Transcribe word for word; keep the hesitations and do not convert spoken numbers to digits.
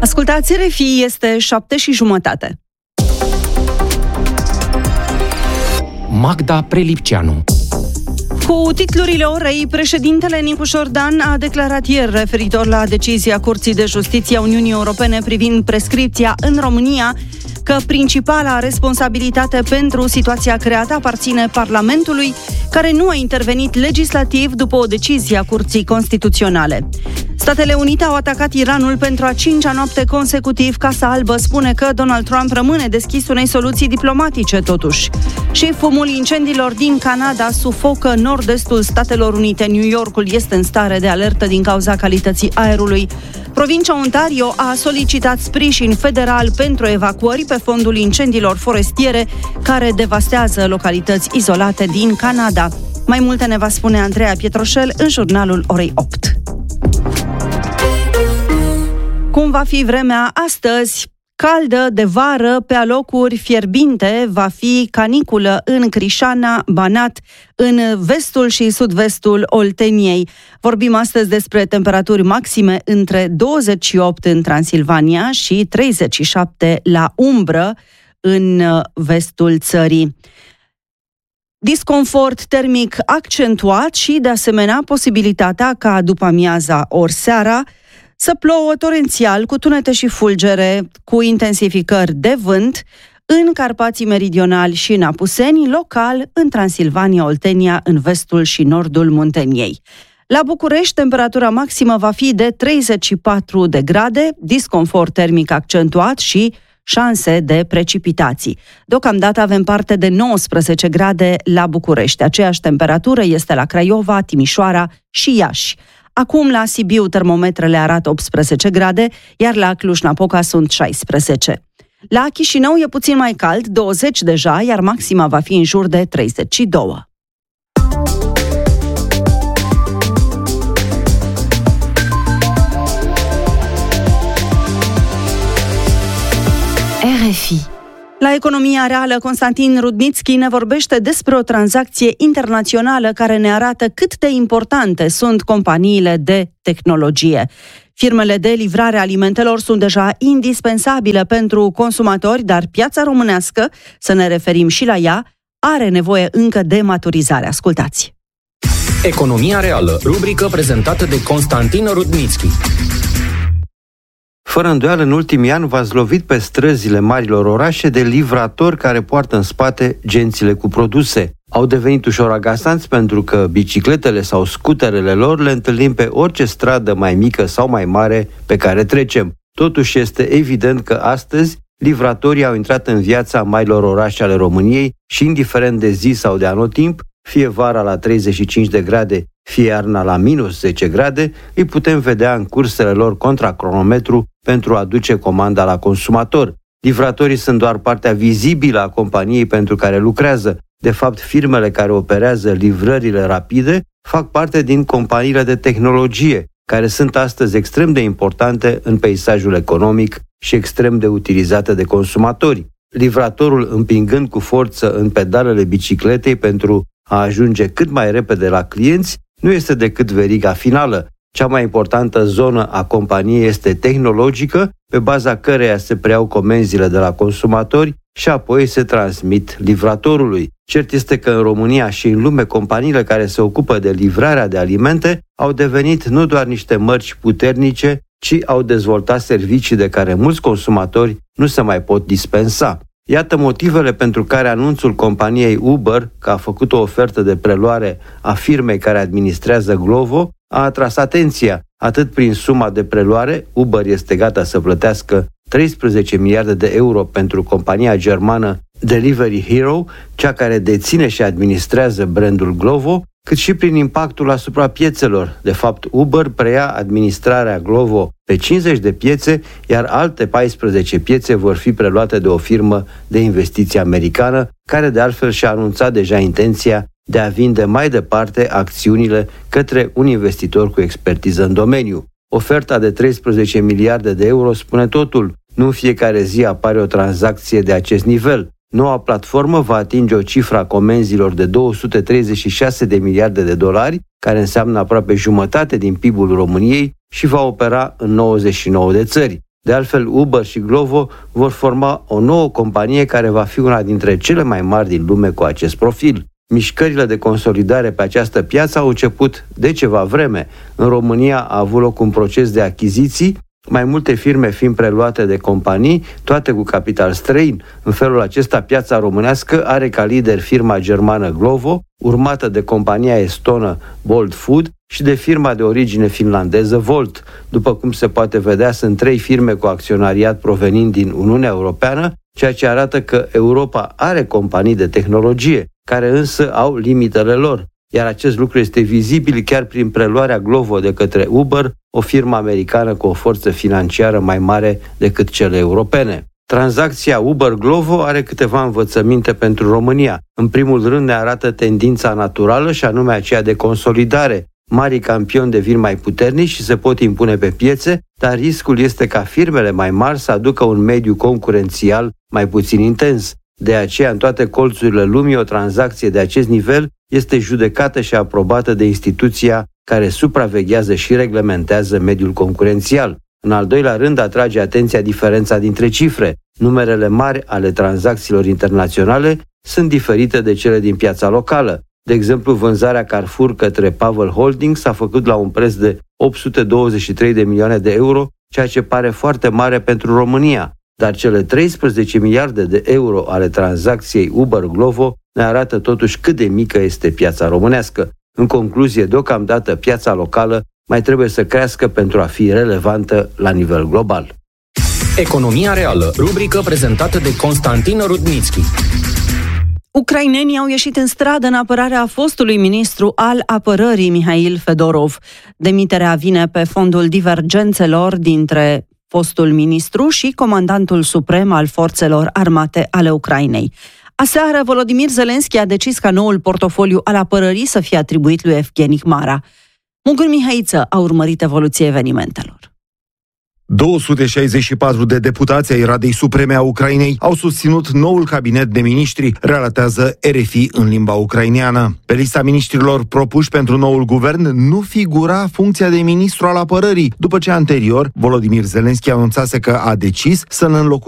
Ascultați R F I, este șapte și jumătate. Magda Prelipceanu. Cu titlurile orei, președintele Nicu Șordan a declarat ieri referitor la decizia Curții de Justiție a Uniunii Europene privind prescripția în România că principala responsabilitate pentru situația creată aparține Parlamentului, care nu a intervenit legislativ după o decizie a Curții Constituționale. Statele Unite au atacat Iranul pentru a cincea noapte consecutiv. Casa Albă spune că Donald Trump rămâne deschis unei soluții diplomatice, totuși. Și fumul incendiilor din Canada sufocă nord-estul Statelor Unite. New Yorkul este în stare de alertă din cauza calității aerului. Provincia Ontario a solicitat sprijin federal pentru evacuări pe fondul incendiilor forestiere care devastează localități izolate din Canada. Mai multe ne va spune Andreea Pietroșel în jurnalul orei opt. Cum va fi vremea astăzi? Caldă de vară, pe alocuri fierbinte, va fi caniculă în Crișana, Banat, în vestul și sud-vestul Olteniei. Vorbim astăzi despre temperaturi maxime între douăzeci și opt în Transilvania și treizeci și șapte la umbră în vestul țării. Disconfort termic accentuat și, de asemenea, posibilitatea ca după amiaza ori seara să plouă torențial cu tunete și fulgere, cu intensificări de vânt în Carpații Meridionali și în Apuseni, local în Transilvania, Oltenia, în vestul și nordul Munteniei. La București, temperatura maximă va fi de treizeci și patru de grade, disconfort termic accentuat și șanse de precipitații. Deocamdată avem parte de nouăsprezece grade la București. Aceeași temperatură este la Craiova, Timișoara și Iași. Acum la Sibiu termometrele arată optsprezece grade, iar la Cluj-Napoca sunt șaisprezece. La Chișinău e puțin mai cald, douăzeci deja, iar maxima va fi în jur de treizeci și doi. R F I. La Economia Reală, Constantin Rudnițchi ne vorbește despre o tranzacție internațională care ne arată cât de importante sunt companiile de tehnologie. Firmele de livrare a alimentelor sunt deja indispensabile pentru consumatori, dar piața românească, să ne referim și la ea, are nevoie încă de maturizare. Ascultați! Economia Reală, rubrică prezentată de Constantin Rudnițchi. Fără îndoială, în ultimii ani v-ați lovit pe străzile marilor orașe de livratori care poartă în spate gențile cu produse. Au devenit ușor agasanți pentru că bicicletele sau scuterele lor le întâlnim pe orice stradă mai mică sau mai mare pe care trecem. Totuși este evident că astăzi livratorii au intrat în viața marilor orașe ale României și, indiferent de zi sau de anotimp, fie vara la treizeci și cinci de grade, fie iarna la minus zece grade, îi putem vedea în cursele lor contra cronometru pentru a aduce comanda la consumator. Livratorii sunt doar partea vizibilă a companiei pentru care lucrează. De fapt, firmele care operează livrările rapide fac parte din companiile de tehnologie, care sunt astăzi extrem de importante în peisajul economic și extrem de utilizate de consumatori. Livratorul, împingând cu forță în pedalele bicicletei pentru a ajunge cât mai repede la clienți, nu este decât veriga finală. Cea mai importantă zonă a companiei este tehnologică, pe baza căreia se preiau comenzile de la consumatori și apoi se transmit livratorului. Cert este că în România și în lume, companiile care se ocupă de livrarea de alimente au devenit nu doar niște mărci puternice, ci au dezvoltat servicii de care mulți consumatori nu se mai pot dispensa. Iată motivele pentru care anunțul companiei Uber, că a făcut o ofertă de preluare a firmei care administrează Glovo, a atras atenția. Atât prin suma de preluare, Uber este gata să plătească treisprezece miliarde de euro pentru compania germană Delivery Hero, cea care deține și administrează brandul Glovo, cât și prin impactul asupra piețelor. De fapt, Uber preia administrarea Glovo pe cincizeci de piețe, iar alte paisprezece piețe vor fi preluate de o firmă de investiții americană, care de altfel și-a anunțat deja intenția de a vinde mai departe acțiunile către un investitor cu expertiză în domeniu. Oferta de treisprezece miliarde de euro spune totul. Nu în fiecare zi apare o tranzacție de acest nivel. Noua platformă va atinge o cifră a comenzilor de două sute treizeci și șase de miliarde de dolari, care înseamnă aproape jumătate din P I B-ul României, și va opera în nouăzeci și nouă de țări. De altfel, Uber și Glovo vor forma o nouă companie care va fi una dintre cele mai mari din lume cu acest profil. Mișcările de consolidare pe această piață au început de ceva vreme. În România a avut loc un proces de achiziții, mai multe firme fiind preluate de companii, toate cu capital străin. În felul acesta, piața românească are ca lider firma germană Glovo, urmată de compania estonă Bolt Food și de firma de origine finlandeză Volt. După cum se poate vedea, sunt trei firme cu acționariat provenind din Uniunea Europeană, ceea ce arată că Europa are companii de tehnologie, care însă au limitele lor. Iar acest lucru este vizibil chiar prin preluarea Glovo de către Uber, o firmă americană cu o forță financiară mai mare decât cele europene. Tranzacția Uber-Glovo are câteva învățăminte pentru România. În primul rând ne arată tendința naturală și anume aceea de consolidare. Marii campioni devin mai puternici și se pot impune pe piețe, dar riscul este ca firmele mai mari să aducă un mediu concurențial mai puțin intens. De aceea, în toate colțurile lumii, o tranzacție de acest nivel este judecată și aprobată de instituția care supraveghează și reglementează mediul concurențial. În al doilea rând, atrage atenția diferența dintre cifre. Numerele mari ale tranzacțiilor internaționale sunt diferite de cele din piața locală. De exemplu, vânzarea Carrefour către Pavel Holding s-a făcut la un preț de opt sute douăzeci și trei de milioane de euro, ceea ce pare foarte mare pentru România. Dar cele treisprezece miliarde de euro ale tranzacției Uber-Glovo ne arată totuși cât de mică este piața românească. În concluzie, deocamdată piața locală mai trebuie să crească pentru a fi relevantă la nivel global. Economia reală, rubrică prezentată de Constantin Rudnitsky. Ucrainenii au ieșit în stradă în apărarea fostului ministru al apărării Mihail Fedorov. Demiterea vine pe fondul divergențelor dintre fostul ministru și comandantul suprem al forțelor armate ale Ucrainei. Aseară, Volodymyr Zelensky a decis ca noul portofoliu al apărării să fie atribuit lui Evgeni Khmara. Mugur Mihaiță a urmărit evoluția evenimentelor. două sute șaizeci și patru de deputați ai Radei Supreme a Ucrainei au susținut noul cabinet de miniștri, relatează R F I în limba ucraineană. Pe lista miniștrilor propuși pentru noul guvern nu figura funcția de ministru al apărării, după ce anterior Volodymyr Zelensky anunțase că a decis să-l înlocuiască